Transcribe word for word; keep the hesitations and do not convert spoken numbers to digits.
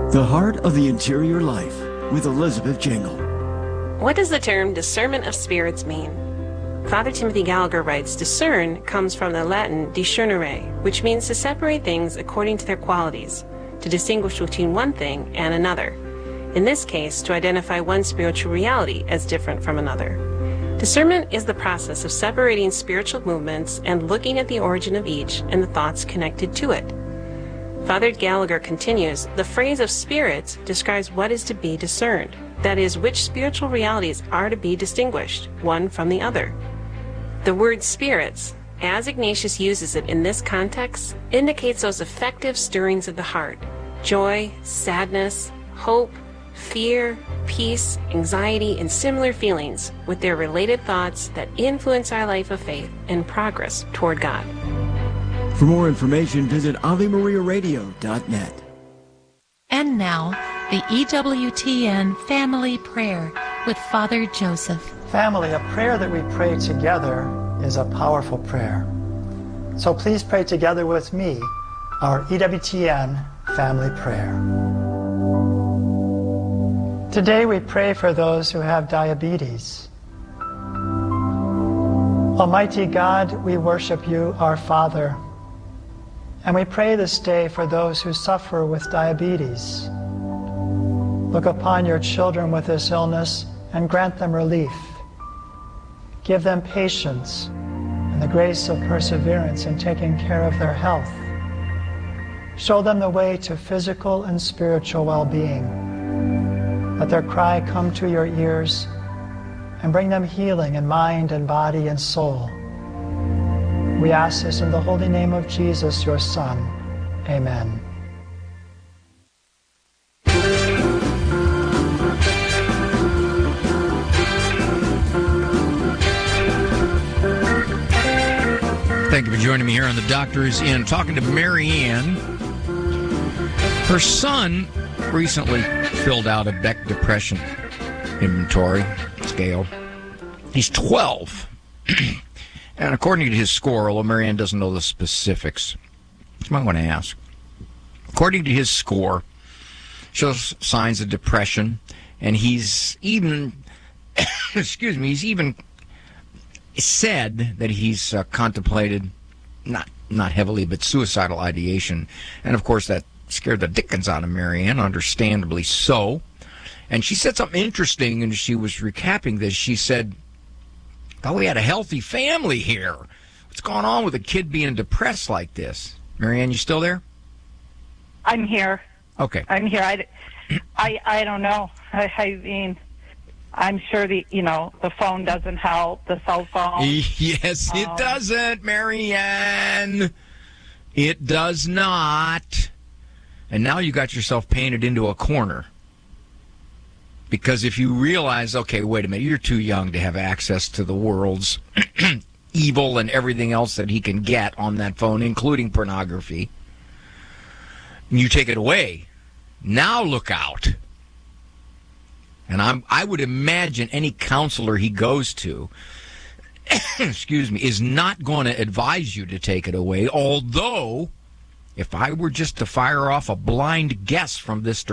The Heart of the Interior Life with Elizabeth Jingle. What does the term discernment of spirits mean? Father Timothy Gallagher writes, discern comes from the Latin discernere, which means to separate things according to their qualities, to distinguish between one thing and another. In this case, to identify one spiritual reality as different from another. Discernment is the process of separating spiritual movements and looking at the origin of each and the thoughts connected to it. Father Gallagher continues, the phrase of spirits describes what is to be discerned, that is, which spiritual realities are to be distinguished, one from the other. The word spirits, as Ignatius uses it in this context, indicates those effective stirrings of the heart, joy, sadness, hope, fear, peace, anxiety, and similar feelings with their related thoughts that influence our life of faith and progress toward God. For more information, visit Ave Maria Radio dot net. And now, the E W T N Family Prayer with Father Joseph. Family, a prayer that we pray together is a powerful prayer. So please pray together with me our E W T N Family Prayer. Today we pray for those who have diabetes. Almighty God, we worship you, our Father. And we pray this day for those who suffer with diabetes. Look upon your children with this illness and grant them relief. Give them patience and the grace of perseverance in taking care of their health. Show them the way to physical and spiritual well-being. Let their cry come to your ears and bring them healing in mind and body and soul. We ask this in the holy name of Jesus, your Son. Amen. Thank you for joining me here on The Doctor Is In. Talking to Mary Ann. Her son recently filled out a Beck Depression inventory scale. He's twelve. And according to his score, although Mary Ann doesn't know the specifics, you might want to ask. According to his score, shows signs of depression, and he's even, excuse me, he's even said that he's uh, contemplated, not not heavily, but suicidal ideation. And of course, that scared the dickens out of Mary Ann, understandably so. And she said something interesting, and she was recapping this. She said, thought we had a healthy family here. What's going on with a kid being depressed like this? Mary Ann, you still there? I'm here. Okay. I'm here. I, I, I don't know. I, I mean, I'm sure the you know the phone doesn't help. The cell phone. Yes, it um, doesn't, Mary Ann. It does not. And now you got yourself painted into a corner. Because if you realize, okay, wait a minute, you're too young to have access to the world's evil and everything else that he can get on that phone, including pornography, and you take it away, now look out. And I'm, I would imagine any counselor he goes to, excuse me, is not going to advise you to take it away, although if I were just to fire off a blind guess from this